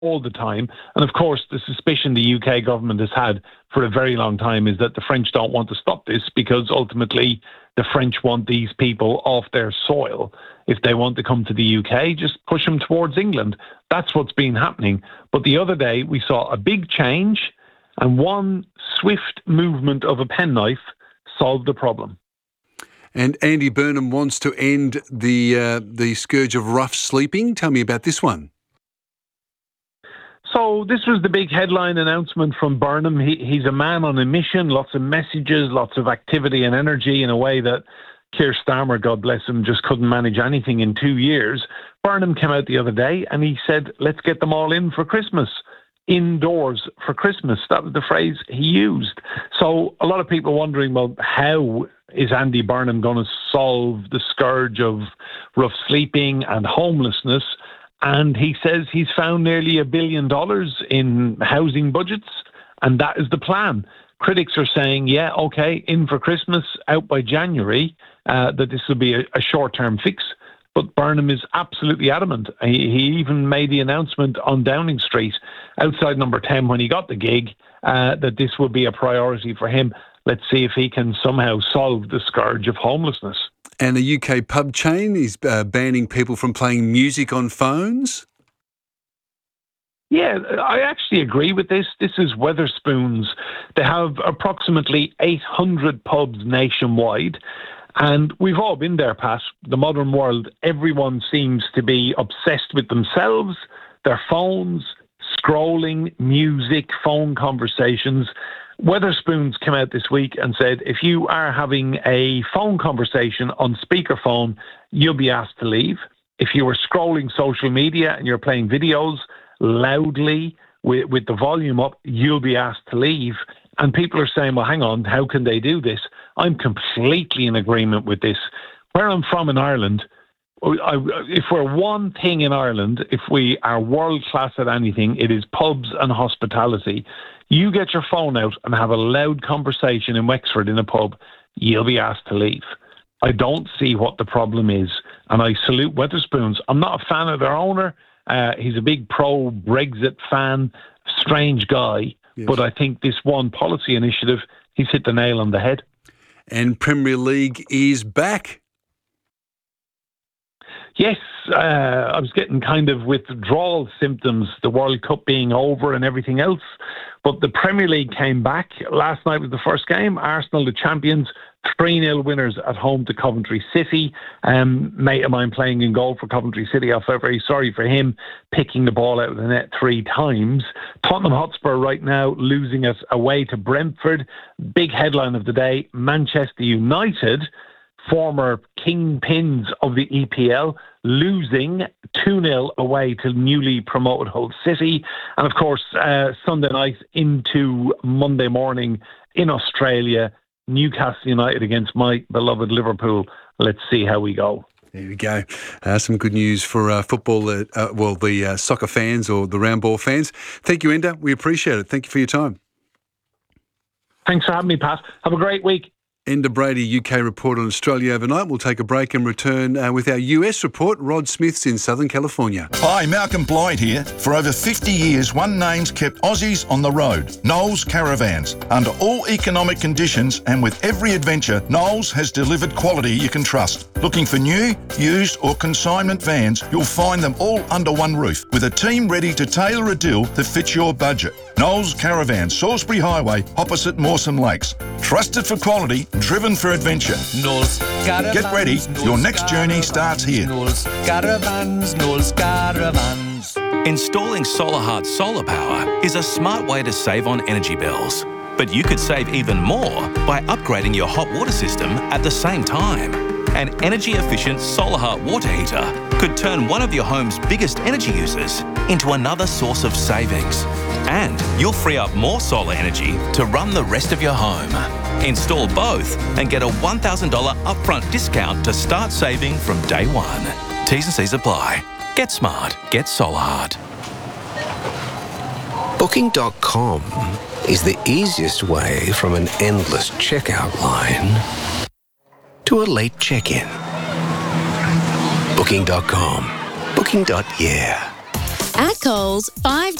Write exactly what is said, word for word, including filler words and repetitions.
all the time. And of course, the suspicion the U K government has had for a very long time is that the French don't want to stop this because ultimately the French want these people off their soil. If they want to come to the U K, just push them towards England. That's what's been happening. But the other day, we saw a big change, and one swift movement of a penknife solved the problem. And Andy Burnham wants to end the uh, the scourge of rough sleeping. Tell me about this one. So this was the big headline announcement from Burnham. He, he's a man on a mission, lots of messages, lots of activity and energy in a way that Keir Starmer, God bless him, just couldn't manage anything in two years. Burnham came out the other day and he said, let's get them all in for Christmas. Indoors for Christmas. That was the phrase he used. So a lot of people wondering, well, how is Andy Burnham going to solve the scourge of rough sleeping and homelessness? And he says he's found nearly a billion dollars in housing budgets, and that is the plan. Critics are saying, yeah, okay, in for Christmas, out by January, uh, that this will be a, a short-term fix. But Burnham is absolutely adamant. He, he even made the announcement on Downing Street, outside number ten, when he got the gig, uh, that this would be a priority for him. Let's see if he can somehow solve the scourge of homelessness. And a U K pub chain is uh, banning people from playing music on phones? Yeah, I actually agree with this. This is Wetherspoons. They have approximately eight hundred pubs nationwide. And we've all been there, Pat. The modern world, everyone seems to be obsessed with themselves, their phones, scrolling, music, phone conversations. Wetherspoons came out this week and said, if you are having a phone conversation on speakerphone, you'll be asked to leave. If you are scrolling social media and you're playing videos loudly with, with the volume up, you'll be asked to leave. And people are saying, well, hang on, how can they do this? I'm completely in agreement with this. Where I'm from in Ireland, I, if we're one thing in Ireland, if we are world class at anything, it is pubs and hospitality. You get your phone out and have a loud conversation in Wexford in a pub, you'll be asked to leave. I don't see what the problem is, and I salute Wetherspoons. I'm not a fan of their owner. Uh, he's a big pro-Brexit fan, strange guy, yes. But I think this one policy initiative, he's hit the nail on the head. And Premier League is back. Yes, uh, I was getting kind of withdrawal symptoms, the World Cup being over and everything else. But the Premier League came back. Last night was the first game. Arsenal, the champions, three nil winners at home to Coventry City. Um, mate of mine playing in goal for Coventry City. I felt very sorry for him picking the ball out of the net three times. Tottenham Hotspur right now losing it away to Brentford. Big headline of the day, Manchester United, former kingpins of the E P L, losing two nil away to newly promoted Hull City. And of course, uh, Sunday night into Monday morning in Australia, Newcastle United against my beloved Liverpool. Let's see how we go. There we go. Uh, some good news for uh, football, uh, uh, well, the uh, soccer fans or the round ball fans. Thank you, Enda. We appreciate it. Thank you for your time. Thanks for having me, Pat. Have a great week. Enda Brady, U K report on Australia overnight. We'll take a break and return uh, with our U S report. Rod Smith's in Southern California. Hi, Malcolm Blyde here. For over fifty years, one name's kept Aussies on the road. Knowles Caravans. Under all economic conditions and with every adventure, Knowles has delivered quality you can trust. Looking for new, used or consignment vans, you'll find them all under one roof with a team ready to tailor a deal that fits your budget. Knowles Caravans, Salisbury Highway, opposite Mawson Lakes. Trusted for quality, driven for adventure. Knowles Caravans. Get ready, Knowles your next journey starts here. Knowles Caravans, Knowles Caravans. Installing SolarHeart solar power is a smart way to save on energy bills. But you could save even more by upgrading your hot water system at the same time. An energy-efficient SolarHeart water heater could turn one of your home's biggest energy users into another source of savings. And you'll free up more solar energy to run the rest of your home. Install both and get a one thousand dollars upfront discount to start saving from day one. T's and C's apply. Get smart. Get SolarHeart. Booking dot com is the easiest way from an endless checkout line to a late check-in. Booking dot com. Booking. Yeah. At Coles, five